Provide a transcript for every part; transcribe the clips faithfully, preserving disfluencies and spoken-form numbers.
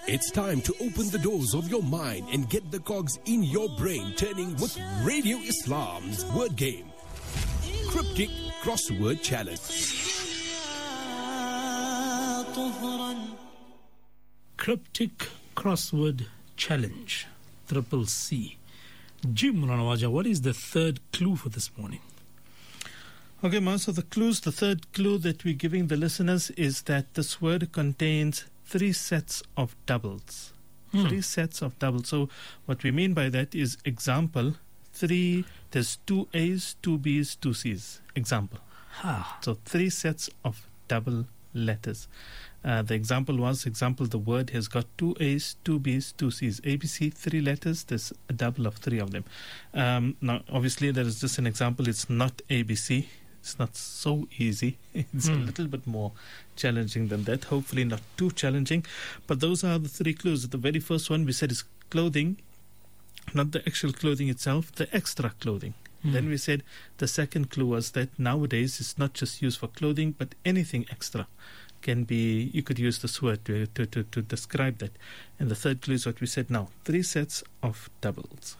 It's time to open the doors of your mind and get the cogs in your brain turning with Radio Islam's word game. Cryptic Crossword Challenge. Cryptic Crossword Challenge. Triple C. Jim Ranawaja, what is the third clue for this morning? Okay, Ma, so the clues, the third clue that we're giving the listeners is that this word contains three sets of doubles. Hmm. Three sets of doubles. So what we mean by that is example, three, there's two A's, two B's, two C's. Example. Ah. So three sets of double letters. Uh, the example was, example, the word has got two A's, two B's, two C's. A, B, C, three letters, there's a double of three of them. Um, now, obviously, there is just an example. It's not A, B, C. It's not so easy. It's mm. a little bit more challenging than that. Hopefully not too challenging. But those are the three clues. The very first one we said is clothing, not the actual clothing itself, the extra clothing. Mm. Then we said the second clue was that nowadays it's not just used for clothing, but anything extra can be, you could use this word to, to, to, to describe that. And the third clue is what we said now, three sets of doubles.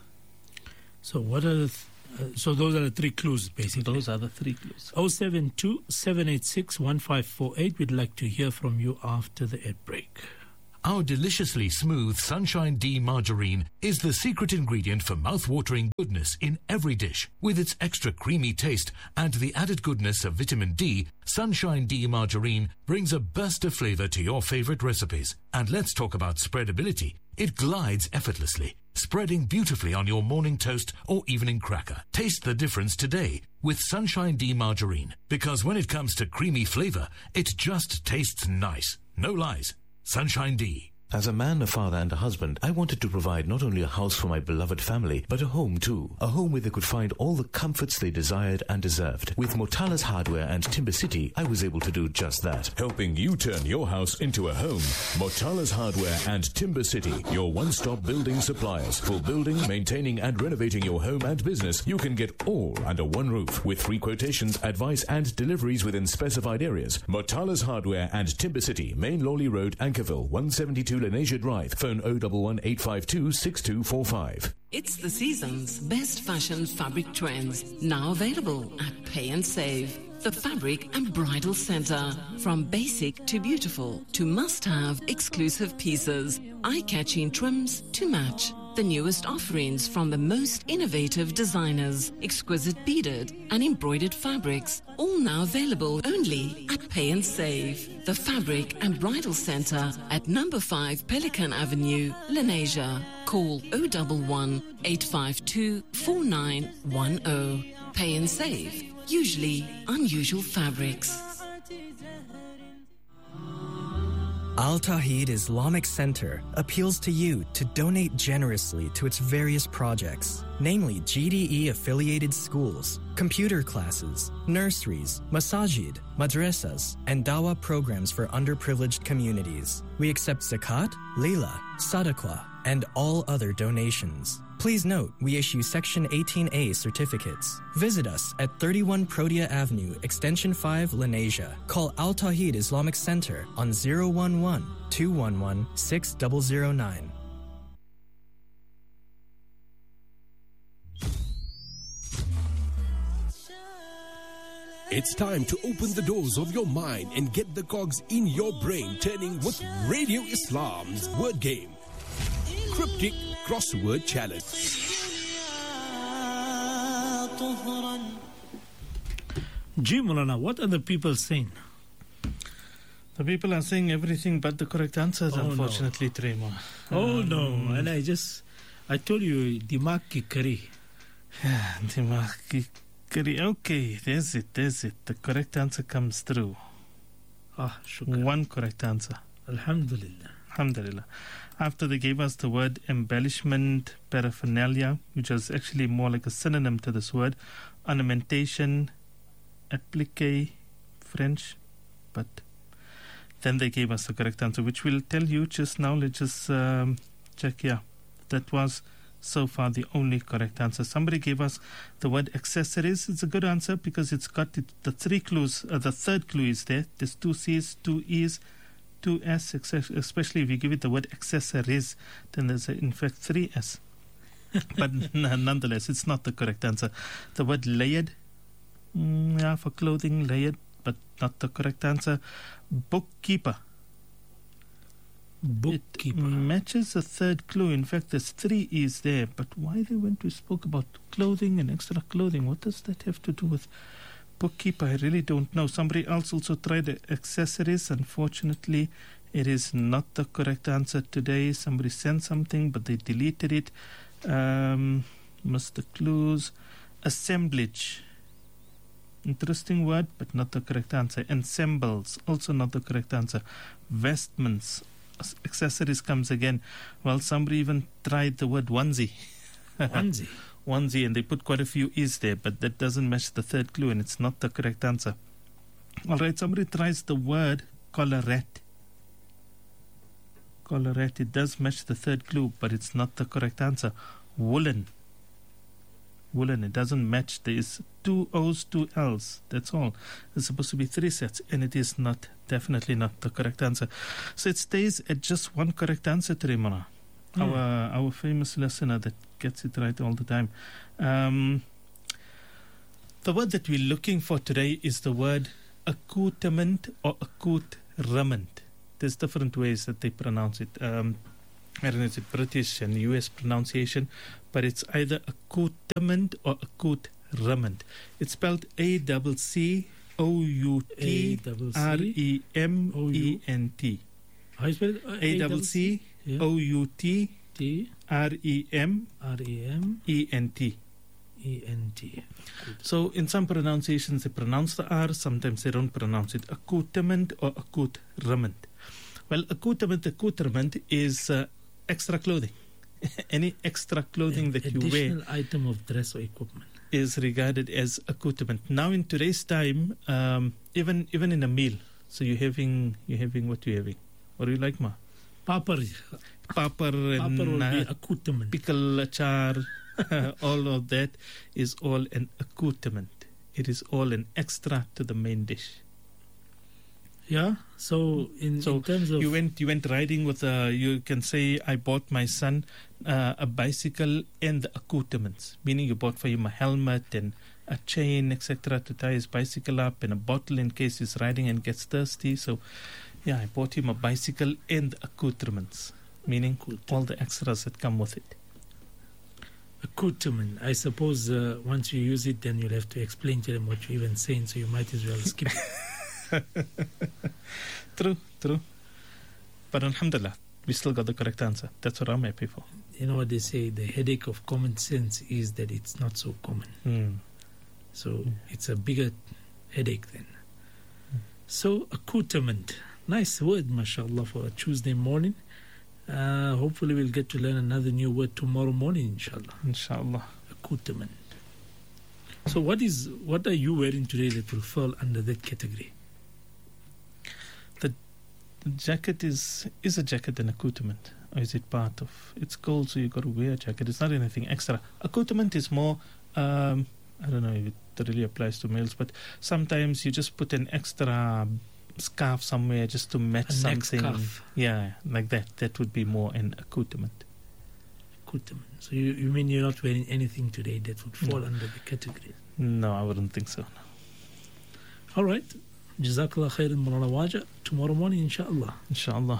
So what are the... Th- Uh, so those are the three clues, basically. Those are the three clues. oh seven two, seven eight six, one five four eight. We'd like to hear from you after the ad break. Our deliciously smooth Sunshine D margarine is the secret ingredient for mouth-watering goodness in every dish. With its extra creamy taste and the added goodness of vitamin D, Sunshine D margarine brings a burst of flavor to your favorite recipes. And let's talk about spreadability. It glides effortlessly, spreading beautifully on your morning toast or evening cracker. Taste the difference today with Sunshine D margarine, because when it comes to creamy flavor, it just tastes nice. No lies. Sunshine D. As a man, a father and a husband, I wanted to provide not only a house for my beloved family, but a home too. A home where they could find all the comforts they desired and deserved. With Motala's Hardware and Timber City, I was able to do just that. Helping you turn your house into a home. Motala's Hardware and Timber City, your one-stop building suppliers. For building, maintaining and renovating your home and business, you can get all under one roof. With free quotations, advice and deliveries within specified areas. Motala's Hardware and Timber City, Main Lawley Road, Ankerville, one seventy-two Lenasia Drive. Phone oh one one, eight five two, six two four five. It's the season's best fashion fabric trends, now available at Pay and Save. The Fabric and Bridal Centre. From basic to beautiful to must-have exclusive pieces, eye-catching trims to match. The newest offerings from the most innovative designers, exquisite beaded and embroidered fabrics, all now available only at Pay and Save. The Fabric and Bridal Centre at number five Pelican Avenue, Lenasia. Call oh one one, eight five two, four nine one oh. Pay and Save. Usually unusual fabrics. Al Tawheed Islamic Center appeals to you to donate generously to its various projects, namely G D E-affiliated schools, computer classes, nurseries, masajid, madrasas, and dawah programs for underprivileged communities. We accept zakat, lila, sadaqah, and all other donations. Please note, we issue Section eighteen A certificates. Visit us at thirty-one Protea Avenue, Extension five, Lenasia. Call Al Tawheed Islamic Center on zero one one, two one one, six zero zero nine. It's time to open the doors of your mind and get the cogs in your brain turning with Radio Islam's word game. Cryptic Crossword Challenge. Ji Mulana, what are the people saying? The people are saying everything but the correct answers, oh, unfortunately, no. Trema. Oh um, no, and I just, I told you, Dimag ki kari. Dimag ki kari. Okay, there's it, there's it. The correct answer comes through. Ah, shukran. One correct answer. Alhamdulillah. Alhamdulillah. After they gave us the word embellishment, paraphernalia, which was actually more like a synonym to this word, ornamentation, applique, French, but then they gave us the correct answer, which we'll tell you just now. Let's just um, check here. That was so far the only correct answer. Somebody gave us the word accessories. It's a good answer because it's got it, the three clues. Uh, the third clue is there. There's two C's, two E's, two S, especially if you give it the word accessories, then there's in fact three S. But nonetheless, it's not the correct answer. The word layered, mm, yeah, for clothing, layered, but not the correct answer. Bookkeeper. Bookkeeper. It matches the third clue. In fact, there's three E's there. But why they went to spoke about clothing and extra clothing? What does that have to do with bookkeeper? I really don't know. Somebody else also tried the accessories. Unfortunately, it is not the correct answer today. Somebody sent something, but they deleted it. Um, missed the clues. Assemblage. Interesting word, but not the correct answer. Ensembles, also not the correct answer. Vestments. Accessories comes again. Well, somebody even tried the word onesie. Onesie. Onesie, and they put quite a few E's there, but that doesn't match the third clue, and it's not the correct answer. All right, somebody tries the word collarette. Collarette, it does match the third clue, but it's not the correct answer. Woolen. Woolen, it doesn't match. There is two O's, two L's. That's all. There's supposed to be three sets, and it is not, definitely not the correct answer. So it stays at just one correct answer today, Mona. Mm. Our our famous listener that gets it right all the time. Um, the word that we're looking for today is the word accoutrement or accoutrement. There's different ways that they pronounce it. Um, I don't know, it's a British and U S pronunciation, but it's either accoutrement or accoutrement. It's spelled A C C O U T R E M E N T. How you spell it? A C C O U T R E M E N T. E N T. So in some pronunciations they pronounce the R, sometimes they don't pronounce it. Accoutrement or accoutrement. Well, accoutrement, accoutrement is uh, extra clothing. Any extra clothing An that you wear. Additional item of dress or equipment. Is regarded as accoutrement. Now in today's time, um, even even in a meal, so you're having, you're having what you're having. What do you like, ma? Papar. Papar and Papar will uh, be accoutrement. Pickle, achar, all of that is all an accoutrement. It is all an extra to the main dish. Yeah. So in, so in terms of you went you went riding with a, you can say I bought my son uh, a bicycle and the accoutrements, meaning you bought for him a helmet and a chain, et cetera, to tie his bicycle up, and a bottle in case he's riding and gets thirsty. So yeah, I bought him a bicycle and the accoutrements, meaning all the extras that come with it. Accoutrement. I suppose uh, once you use it, then you'll have to explain to them what you're even saying, so you might as well skip it. True, true. But alhamdulillah, we still got the correct answer. That's what I'm happy for. You know what they say, the headache of common sense is that it's not so common. Mm. So mm. it's a bigger headache then. Mm. So accoutrement. Nice word, mashallah, for a Tuesday morning. Uh, hopefully we'll get to learn another new word tomorrow morning, inshallah. Inshallah. Accoutrement. So what is what are you wearing today that will fall under that category? The jacket is is a jacket an accoutrement, or is it part of? It's cold, so you got to wear a jacket. It's not anything extra. Accoutrement is more. Um, I don't know if it really applies to males, but sometimes you just put an extra scarf somewhere just to match a something. Neck scarf. Yeah, like that. That would be more an accoutrement. Accoutrement. So you, you mean you're not wearing anything today that would fall no. under the category? No, I wouldn't think so. No. All right. Jazakallah khairan, Mulana Waja. Tomorrow morning, inshallah. Inshallah.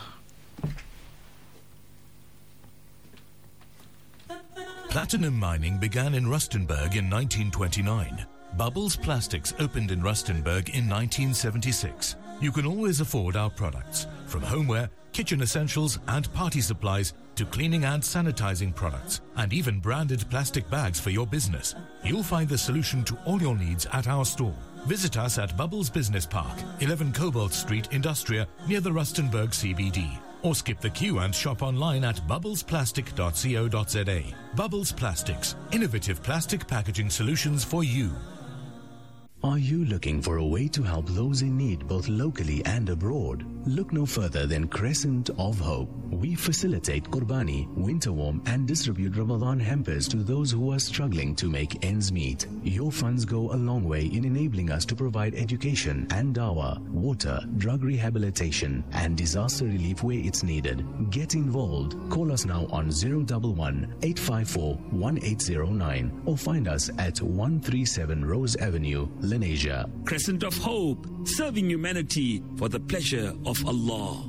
Platinum mining began in Rustenburg in nineteen twenty-nine. Bubbles Plastics opened in Rustenburg in nineteen seventy-six. You can always afford our products, from homeware, kitchen essentials and party supplies to cleaning and sanitizing products, and even branded plastic bags for your business. You'll find the solution to all your needs at our store. Visit us at Bubbles Business Park, eleven Cobalt Street, Industria, near the Rustenburg C B D. Or skip the queue and shop online at bubbles plastic dot co dot za. Bubbles Plastics, innovative plastic packaging solutions for you. Are you looking for a way to help those in need both locally and abroad? Look no further than Crescent of Hope. We facilitate Qurbani, winter warm, and distribute Ramadan hampers to those who are struggling to make ends meet. Your funds go a long way in enabling us to provide education and dawah, water, drug rehabilitation, and disaster relief where it's needed. Get involved. Call us now on zero one one, eight five four, one eight zero nine or find us at one thirty-seven Rose Avenue, Lenasia. Crescent of Hope, serving humanity for the pleasure of Allah.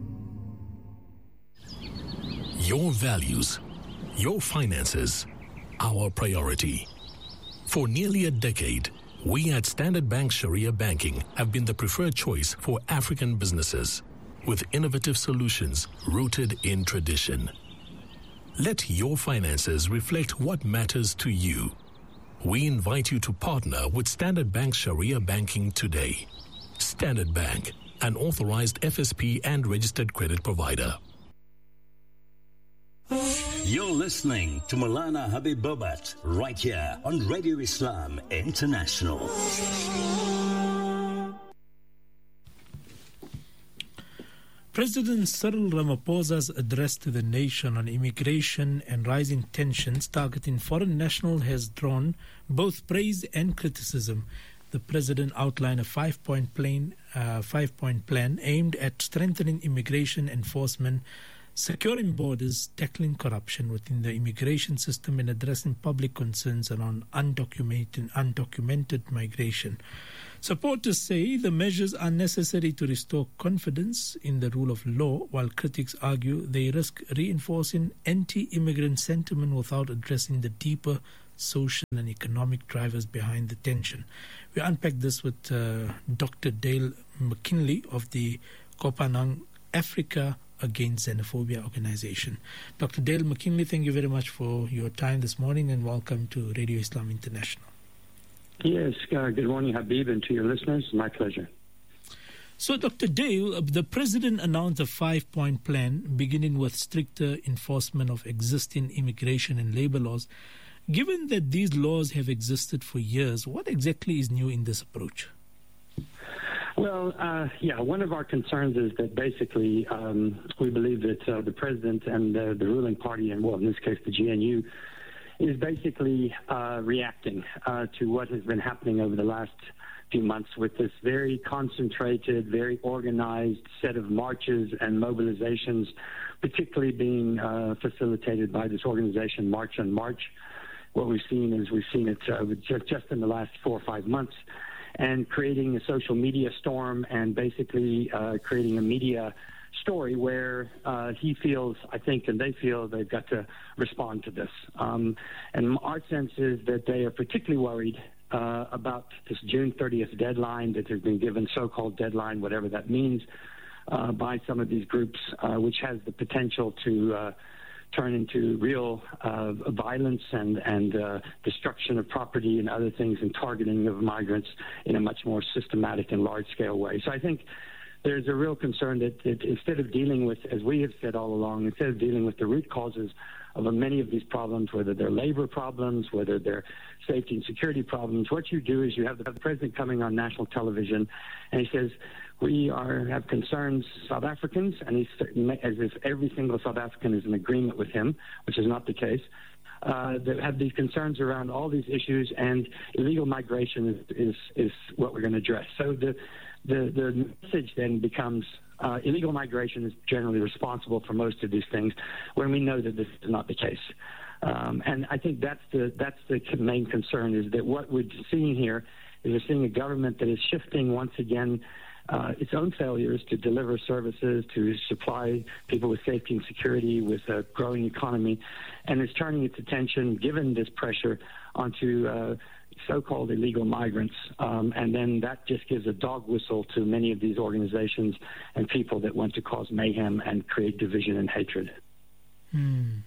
Your values, your finances, our priority. For nearly a decade, we at Standard Bank Sharia Banking have been the preferred choice for African businesses, with innovative solutions rooted in tradition. Let your finances reflect what matters to you. We invite you to partner with Standard Bank Sharia Banking today. Standard Bank, an authorized F S P and registered credit provider. You're listening to Maulana Habib Bobat right here on Radio Islam International. President Cyril Ramaphosa's address to the nation on immigration and rising tensions targeting foreign nationals has drawn both praise and criticism. The president outlined a five-point plan, uh, five-point plan aimed at strengthening immigration enforcement, securing borders, tackling corruption within the immigration system, and addressing public concerns around undocumented, undocumented migration. Supporters say the measures are necessary to restore confidence in the rule of law, while critics argue they risk reinforcing anti-immigrant sentiment without addressing the deeper social and economic drivers behind the tension. We unpack this with uh, Doctor Dale McKinley of the Kopanang Africa Against Xenophobia organization. Doctor Dale McKinley, thank you very much for your time this morning and welcome to Radio Islam International. Yes, uh, good morning, Habib, and to your listeners. My pleasure. So, Doctor Dale, the President announced a five-point plan beginning with stricter enforcement of existing immigration and labor laws. Given that these laws have existed for years, what exactly is new in this approach? Well, uh, yeah, one of our concerns is that basically um, we believe that uh, the President and uh, the ruling party, and well, in this case the G N U, is basically uh, reacting uh, to what has been happening over the last few months with this very concentrated, very organized set of marches and mobilizations, particularly being uh, facilitated by this organization, March on March. What we've seen is we've seen it uh, just, just in the last four or five months, and creating a social media storm and basically uh, creating a media story where uh, he feels, I think, and they feel they've got to respond to this. Um, and our sense is that they are particularly worried uh, about this June thirtieth deadline that has been given, so-called deadline, whatever that means, uh, by some of these groups, uh, which has the potential to uh, turn into real uh, violence and, and uh, destruction of property and other things, and targeting of migrants in a much more systematic and large-scale way. So I think there's a real concern that, that instead of dealing with, as we have said all along, instead of dealing with the root causes of many of these problems, whether they're labor problems, whether they're safety and security problems, what you do is you have the president coming on national television and he says, we are have concerns, South Africans, and he's as if every single South African is in agreement with him, which is not the case. Uh, that have these concerns around all these issues, and illegal migration is is, is what we're going to address. So the the, the message then becomes uh, illegal migration is generally responsible for most of these things, when we know that this is not the case. Um, and I think that's the that's the main concern, is that what we're seeing here is we're seeing a government that is shifting once again Uh, its own failures to deliver services, to supply people with safety and security, with a growing economy, and is turning its attention, given this pressure, onto uh, so-called illegal migrants. Um, and then that just gives a dog whistle to many of these organizations and people that want to cause mayhem and create division and hatred. Hmm.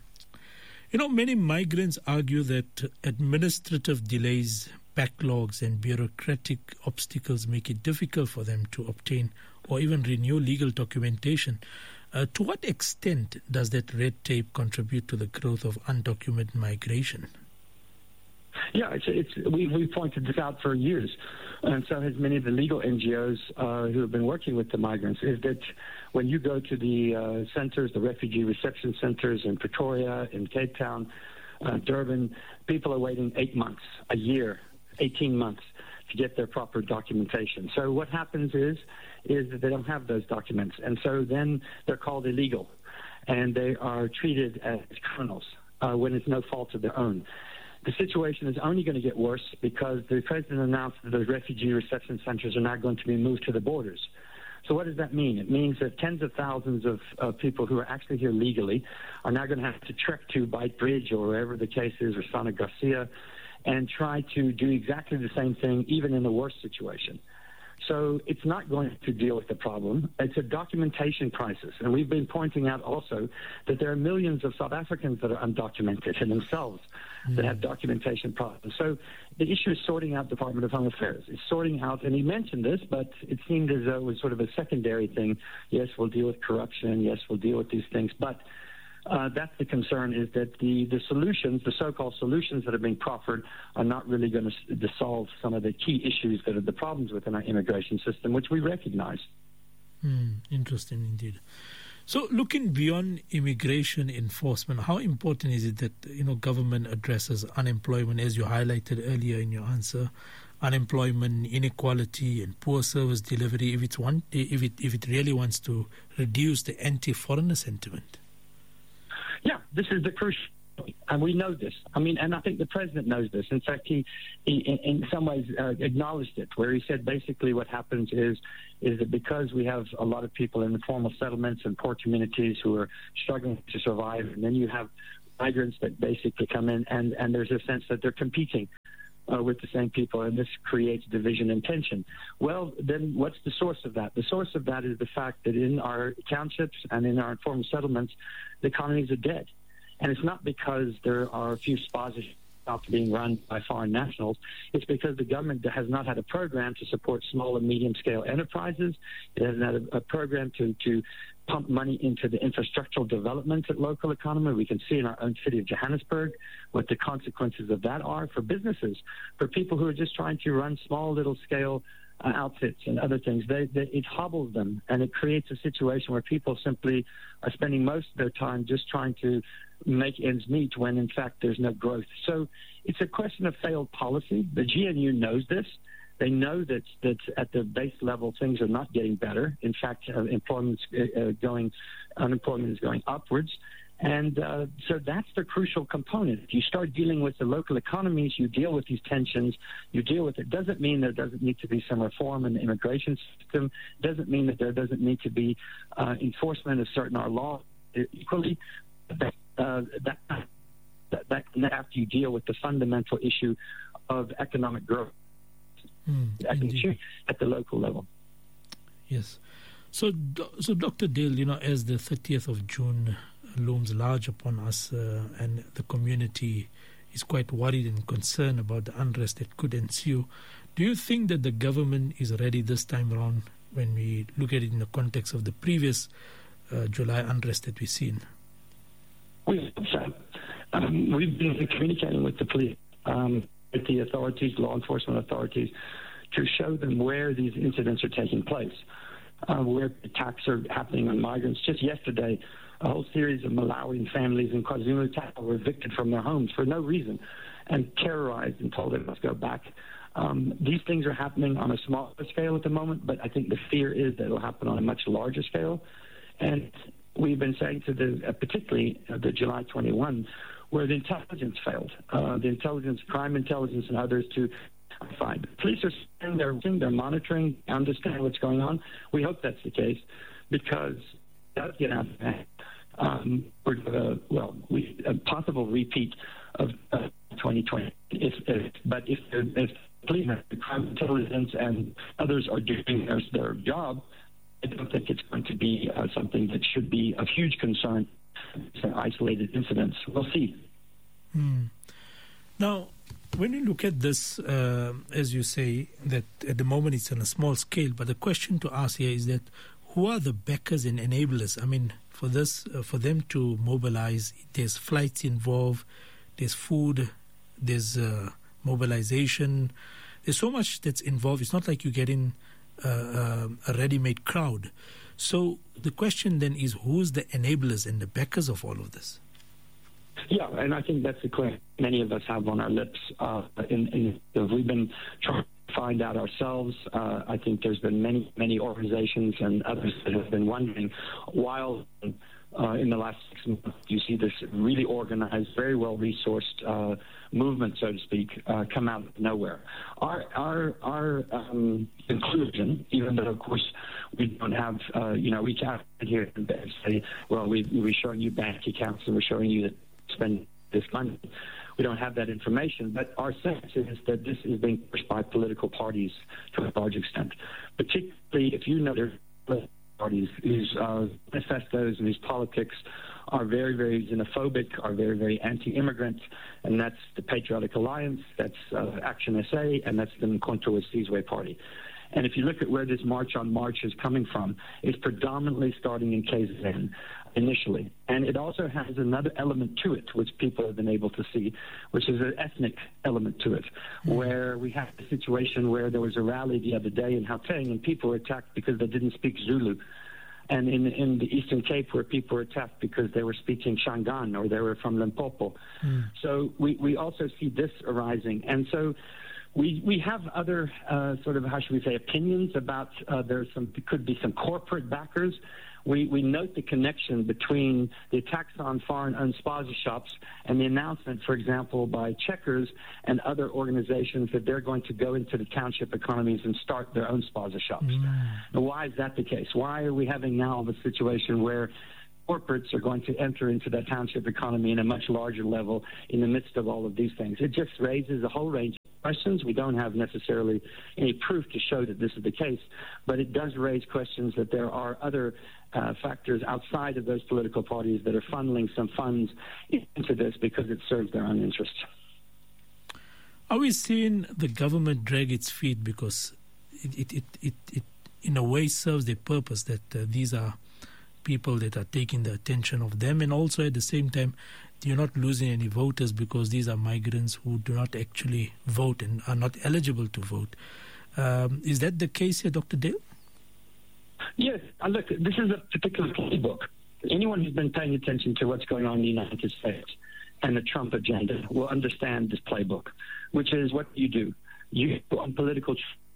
You know, many migrants argue that administrative delays, backlogs and bureaucratic obstacles make it difficult for them to obtain or even renew legal documentation. Uh, to what extent does that red tape contribute to the growth of undocumented migration? Yeah, it's, it's, we, we've pointed this out for years. and so has many of the legal N G Os uh, who have been working with the migrants, is that when you go to the uh, centers, the refugee reception centers in Pretoria, in Cape Town, uh, Durban, people are waiting eight months, a year, eighteen months to get their proper documentation. So what happens is, is that they don't have those documents, and so then they're called illegal, and they are treated as criminals uh, when it's no fault of their own. The situation is only going to get worse because the president announced that those refugee reception centers are not going to be moved to the borders. So what does that mean? It means that tens of thousands of uh, people who are actually here legally are now going to have to trek to Beit Bridge or wherever the case is, or Sana Garcia, and try to do exactly the same thing, even in the worst situation. So it's not going to deal with the problem. It's a documentation crisis. And we've been pointing out also that there are millions of South Africans that are undocumented in themselves mm. that have documentation problems. So the issue is sorting out Department of Home Affairs. It's sorting out, and he mentioned this, but it seemed as though it was sort of a secondary thing. Yes, we'll deal with corruption. Yes, we'll deal with these things. But Uh, that's the concern, is that the, the solutions, the so-called solutions that are being proffered, are not really going to, to solve some of the key issues that are the problems within our immigration system, which we recognize. Mm, interesting indeed. So looking beyond immigration enforcement, how important is it that, you know, government addresses unemployment, as you highlighted earlier in your answer, unemployment, inequality, and poor service delivery, if, it's one, if, it, if it really wants to reduce the anti-foreigner sentiment? Yeah, this is the crucial point, and we know this. I mean, and I think the president knows this. In fact, he, he in some ways, uh, acknowledged it, where he said basically what happens is is that because we have a lot of people in the formal settlements and poor communities who are struggling to survive, and then you have migrants that basically come in, and, and there's a sense that they're competing Uh, with the same people, and this creates division and tension. Well, then what's the source of that? The source of that is the fact that in our townships and in our informal settlements, the economies are dead. And it's not because there are a few spas being run by foreign nationals. It's because the government has not had a program to support small and medium-scale enterprises. It hasn't had a, a program to, to pump money into the infrastructural development at local economy. We can see in our own city of Johannesburg what the consequences of that are for businesses, for people who are just trying to run small little scale uh, outfits and other things. They, they, it hobbles them, and it creates a situation where people simply are spending most of their time just trying to make ends meet when, in fact, there's no growth. So it's a question of failed policy. The G N U knows this. They know that, that at the base level things are not getting better. In fact, uh, employment's uh, going, unemployment is going upwards. And uh, so that's the crucial component. If you start dealing with the local economies, you deal with these tensions, you deal with it. Doesn't mean there doesn't need to be some reform in the immigration system. Doesn't mean that there doesn't need to be uh, enforcement of certain our laws equally. That, uh, that, that, that after you deal with the fundamental issue of economic growth. Mm, at the local level. Yes. So, so Doctor Dale, you know, as the thirtieth of June looms large upon us, uh, and the community is quite worried and concerned about the unrest that could ensue, do you think that the government is ready this time around when we look at it in the context of the previous uh, July unrest that we've seen? We hope so. Um, we've been communicating with the police, um, with the authorities, law enforcement authorities, to show them where these incidents are taking place, uh, where attacks are happening on migrants. Just yesterday, a whole series of Malawian families in KwaZulu-Natal were evicted from their homes for no reason and terrorized and told they must go back. Um, these things are happening on a smaller scale at the moment, but I think the fear is that it will happen on a much larger scale. And we've been saying to the, uh, particularly uh, the July twenty-first, where the intelligence failed, uh, the intelligence, crime intelligence and others to find. The police are saying they're, they're monitoring, understand what's going on. We hope that's the case, because it does get out of hand. Um, we're uh, well, we, a possible repeat of uh, twenty twenty. If, if, but if, if police, the crime intelligence and others are doing their, their job, I don't think it's going to be uh, something that should be of huge concern. It's an isolated incidents. We'll see. Hmm. Now, when you look at this, uh, as you say, that at the moment it's on a small scale, but the question to ask here is that who are the backers and enablers? I mean, for this, uh, for them to mobilize, there's flights involved, there's food, there's uh, mobilization, there's so much that's involved. It's not like you get in uh, uh, a ready-made crowd. So the question then is, who's the enablers and the backers of all of this? Yeah, and I think that's the question many of us have on our lips. Uh, in, in, we've been trying to find out ourselves. Uh, I think there's been many, many organizations and others that have been wondering, while uh, in the last six months you see this really organized, very well-resourced uh, movement, so to speak, uh, come out of nowhere. Our our our um, conclusion, even though of course we don't have, uh, you know, we can't sit here and say, well, we we're showing you bank accounts and we're showing you that spend this money. We don't have that information, but our sense is that this is being pushed by political parties to a large extent, particularly if you know there's parties whose uh, manifestos and whose politics are very, very xenophobic, are very, very anti-immigrant, and that's the Patriotic Alliance, that's uh, Action S A, and that's the Mkhonto Sizwe Party. And if you look at where this March on March is coming from, it's predominantly starting in K Z N initially. And it also has another element to it, which people have been able to see, which is an ethnic element to it, mm-hmm. where we have a situation where there was a rally the other day in Gauteng, and people were attacked because they didn't speak Zulu. And in, in the Eastern Cape, where people were attacked because they were speaking Shangaan or they were from Limpopo. Mm. So we, we also see this arising. And so We we have other uh, sort of, how should we say, opinions about uh, there's some could be some corporate backers. We we note the connection between the attacks on foreign-owned spaza shops and the announcement, for example, by Checkers and other organizations that they're going to go into the township economies and start their own spaza shops. Mm. Now, why is that the case? Why are we having now a situation where corporates are going to enter into that township economy in a much larger level in the midst of all of these things? It just raises a whole range of questions. We don't have necessarily any proof to show that this is the case, but it does raise questions that there are other uh, factors outside of those political parties that are funneling some funds into this because it serves their own interests. Are we seeing the government drag its feet because it, it, it, it, it in a way serves the purpose that uh, these are people that are taking the attention of them, and also at the same time you're not losing any voters because these are migrants who do not actually vote and are not eligible to vote. Um, is that the case here, Doctor Dale? Yes. Uh, look, this is a particular playbook. Anyone who's been paying attention to what's going on in the United States and the Trump agenda will understand this playbook, which is what you do. You on political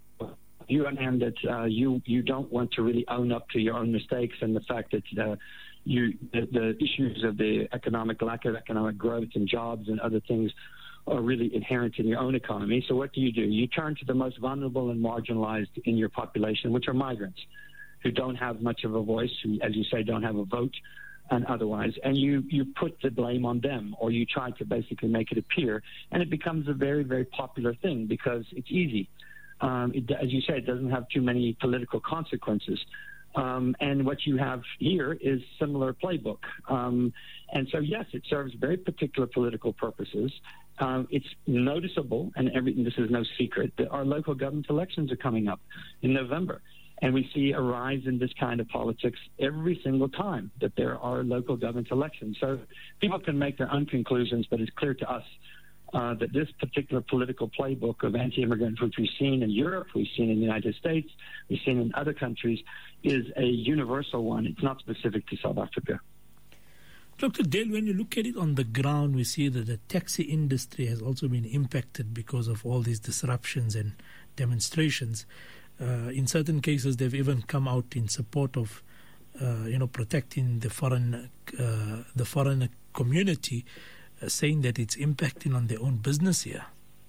you understand that uh, you you don't want to really own up to your own mistakes and the fact that uh, you the, the issues of the economic lack of economic growth and jobs and other things are really inherent in your own economy. So what do you do? You turn to the most vulnerable and marginalized in your population, which are migrants, who don't have much of a voice, who, as you say, don't have a vote and otherwise, and you, you put the blame on them, or you try to basically make it appear, and it becomes a very, very popular thing because it's easy. Um, it, as you say, it doesn't have too many political consequences. Um, and what you have here is similar playbook. Um, and so, yes, it serves very particular political purposes. Um, it's noticeable, and every, this is no secret, that our local government elections are coming up in November. And we see a rise in this kind of politics every single time that there are local government elections. So people can make their own conclusions, but it's clear to us Uh, that this particular political playbook of anti-immigrant, which we've seen in Europe, we've seen in the United States, we've seen in other countries, is a universal one. It's not specific to South Africa. Doctor Dale, when you look at it on the ground, we see that the taxi industry has also been impacted because of all these disruptions and demonstrations. Uh, in certain cases, they've even come out in support of, uh, you know, protecting the foreign, uh, the foreign community, saying that it's impacting on their own business here.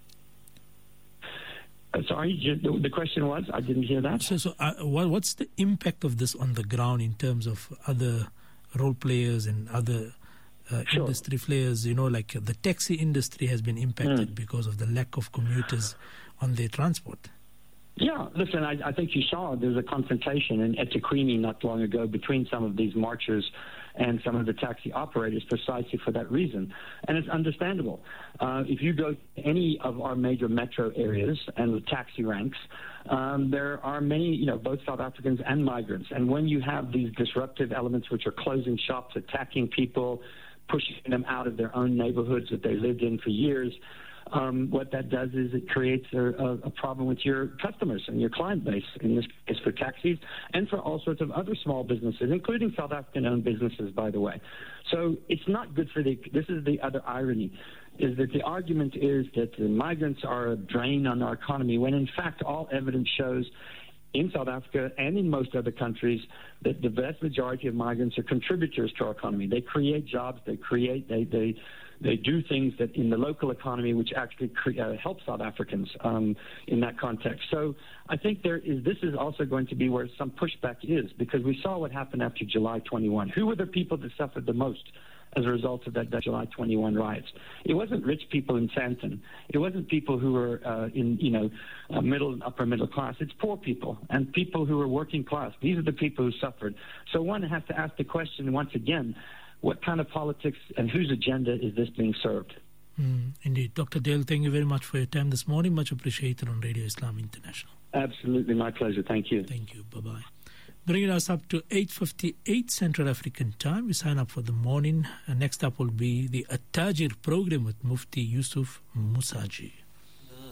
Uh, sorry, the, the question was? I didn't hear that. So, so uh, what, what's the impact of this on the ground in terms of other role players and other uh, sure. industry players? You know, like uh, the taxi industry has been impacted mm. because of the lack of commuters on their transport. Yeah, listen, I, I think you saw there's a confrontation in eThekwini not long ago between some of these marchers and some of the taxi operators precisely for that reason. And it's understandable. Uh, if you go to any of our major metro areas and the taxi ranks, um, there are many, you know, both South Africans and migrants. And when you have these disruptive elements which are closing shops, attacking people, pushing them out of their own neighborhoods that they lived in for years, um, what that does is it creates a, a, a problem with your customers and your client base, in this case for taxis and for all sorts of other small businesses, including South African-owned businesses, by the way. So it's not good for the, this is the other irony, is that the argument is that the migrants are a drain on our economy, when in fact all evidence shows in South Africa and in most other countries that the vast majority of migrants are contributors to our economy. They create jobs, they create, they they, they do things that in the local economy which actually cre- uh, help South Africans um, in that context. So I think there is, this is also going to be where some pushback is, because we saw what happened after July twenty-first. Who were the people that suffered the most as a result of that, that July twenty-first riots? It wasn't rich people in Sandton. It wasn't people who were uh, in, you know, uh, middle and upper middle class. It's poor people and people who are working class. These are the people who suffered. So one has to ask the question once again, what kind of politics and whose agenda is this being served? Mm, indeed. Doctor Dale, thank you very much for your time this morning. Much appreciated on Radio Islam International. Absolutely, my pleasure. Thank you. Thank you. Bye-bye. Bringing us up to eight fifty-eight Central African Time. We sign up for the morning. And next up will be the At-Tajir program with Mufti Yusuf Musaji.